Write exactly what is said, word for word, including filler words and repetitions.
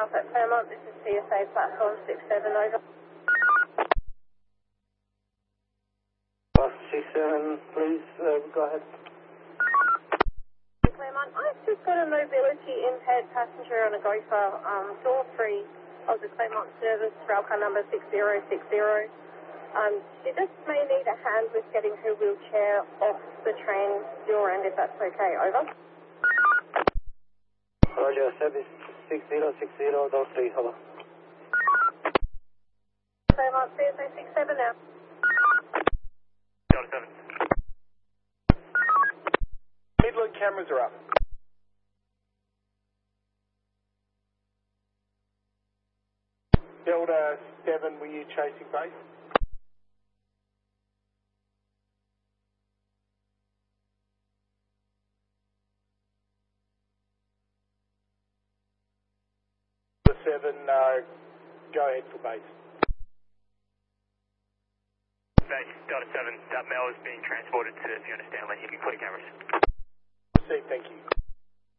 staff at Claremont. This is C S A platform six seven, over. Bus six seven, please, uh, go ahead. Claremont, I've just got a mobility impaired passenger on a Gopher, um, door three of the Claremont service, railcar number six zero six zero. Um, she just may need a hand with getting her wheelchair off the train your end, if that's okay, over. Roger, service six zero six zero, door three, over. Claremont, C S A six seven now. Delta seven. Midland cameras are up. Delta seven, were you chasing base? The seven, uh, go ahead for base. Base, Delta seven, that mail is being transported to Fiona Stanley. You can clear cameras. Received, thank you.